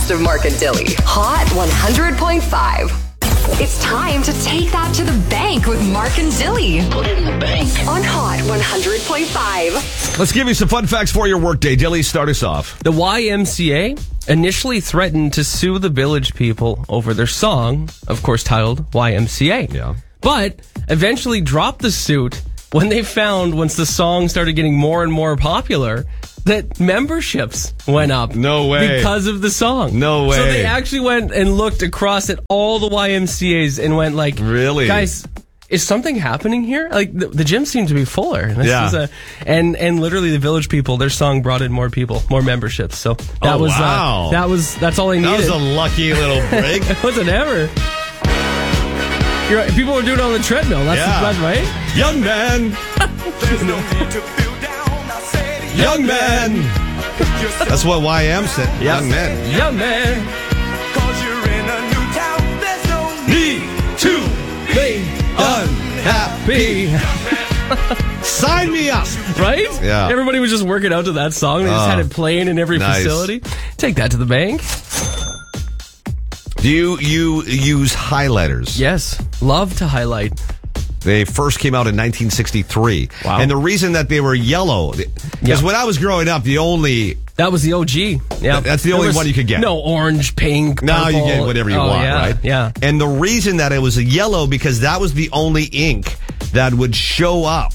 best of Mark and Dilly. Hot 100.5. It's time to take that to the bank with Mark and Dilly. Put it in the bank. On Hot 100.5. Let's give you some fun facts for your workday. Dilly, start us off. The YMCA initially threatened to sue the Village People over their song, of course titled YMCA. Yeah. But eventually dropped the suit when they found, once the song started getting more and more popular, that memberships went up. No way. Because of the song. No way. So they actually went and looked across at all the YMCAs and went like, really? Guys, is something happening here? Like, the gym seemed to be fuller. And literally the Village People, their song brought in more people, more memberships. So that's all they needed. That was a lucky little break. It wasn't ever. People were doing it on the treadmill. That's right. Young man. There's no need to feel down. I said, Young man. That's what YM said. Yes. Young man. Young man. 'cause you're in a new town. There's no Need to Be unhappy. Sign me up. Right? Yeah. Everybody was just working out to that song. They just had it playing in every Nice. facility. Take that to the bank. Do you use highlighters? Yes. Love to highlight. They first came out in 1963. Wow. And the reason that they were yellow, because when I was growing up, That was the OG. Yeah. That's the only one you could get. No orange, pink, now purple. you get whatever you want, yeah, right? Yeah. And the reason that it was a yellow, because that was the only ink that would show up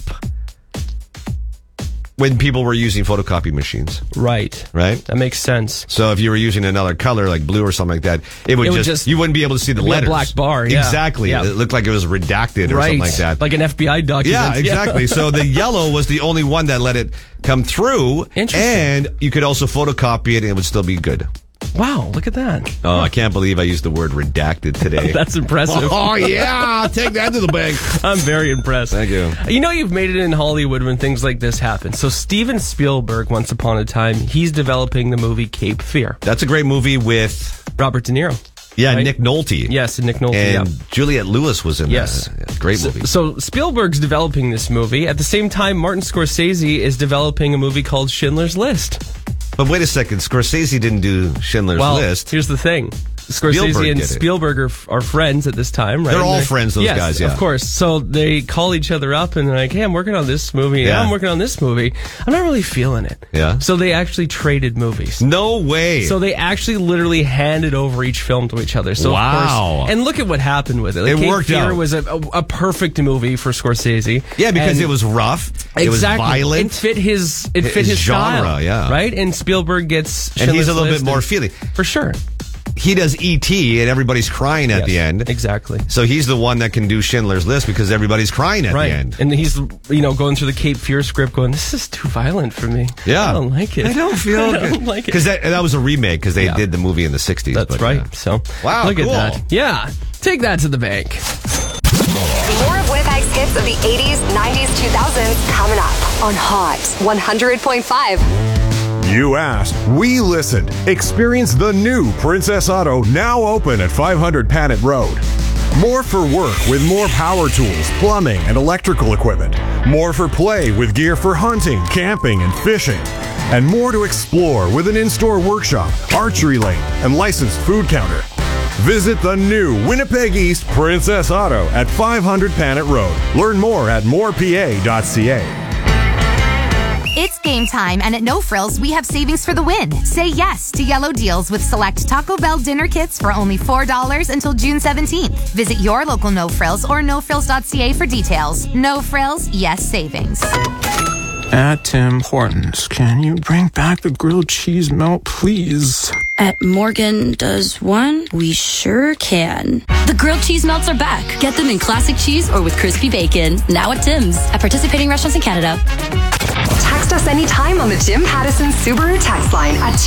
when people were using photocopy machines. Right. Right? That makes sense. So if you were using another color like blue or something like that, it would just you wouldn't be able to see the be a letters. black bar, yeah. Exactly. Yeah. It looked like it was redacted or something like that. Like an FBI document. Yeah, exactly. So the yellow was the only one that let it come through. Interesting. And you could also photocopy it and it would still be good. Wow, look at that. Oh, I can't believe I used the word redacted today. That's impressive. Oh, yeah. Take that to the bank. I'm very impressed. Thank you. You know, you've made it in Hollywood when things like this happen. So Steven Spielberg, once upon a time, he's developing the movie Cape Fear. That's a great movie with... Robert De Niro. Yeah, Right? Nick Nolte. Yes, and Nick Nolte, And yeah. Juliette Lewis was in Yes. that. Yeah, great movie. So Spielberg's developing this movie. At the same time, Martin Scorsese is developing a movie called Schindler's List. But wait a second. Scorsese didn't do Schindler's Well, List. here's the thing. Scorsese Spielberg and did it. Spielberg are friends at this time, right? They're all And friends, those guys, yeah. Of course. So they call each other up and they're like, hey, I'm working on this movie. Yeah. I'm working on this movie. I'm not really feeling it. Yeah. So they actually traded movies. No way. So they actually literally handed over each film to each other. So Wow. Of course, and look at what happened with it. Like, It Cape worked Fear out. was a perfect movie for Scorsese. Yeah, because And- it was rough. It was Exactly. violent. It fit his His genre, style, yeah. Right? And Spielberg gets And he's Schindler's a little bit List more and- feeling. For sure. He does E.T. and everybody's crying at Yes, the end. Exactly. So he's the one that can do Schindler's List because everybody's crying at Right. the end. And he's, going through the Cape Fear script going, this is too violent for me. Yeah. I don't like it. I don't feel I don't like it. Because that was a remake because they Yeah. did the movie in the 60s. That's but, right. yeah. So, Wow, look cool. at that. Yeah. Take that to the bank. More of Winnipeg's hits of the 80s, 90s, 2000s coming up on Hot 100.5. You asked, we listened. Experience the new Princess Auto, now open at 500 Panet Road. More for work with more power tools, plumbing, and electrical equipment. More for play with gear for hunting, camping, and fishing. And more to explore with an in-store workshop, archery lane, and licensed food counter. Visit the new Winnipeg East Princess Auto at 500 Panet Road. Learn more at morepa.ca. It's game time, and at No Frills, we have savings for the win. Say yes to yellow deals with select Taco Bell dinner kits for only $4 until June 17th. Visit your local No Frills or nofrills.ca for details. No Frills, yes savings. At Tim Hortons, can you bring back the grilled cheese melt, please? At Morgan Does One, we sure can. The grilled cheese melts are back. Get them in classic cheese or with crispy bacon. Now at Tim's. At participating restaurants in Canada. Text us anytime on the Jim Pattison Subaru text line at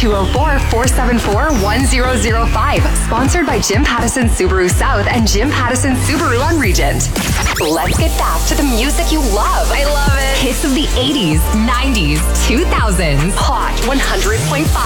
204-474-1005. Sponsored by Jim Pattison Subaru South and Jim Pattison Subaru on Regent. Let's get back to the music you love. I love it. Hits of the 80s, 90s, 2000s. Hot 100.5.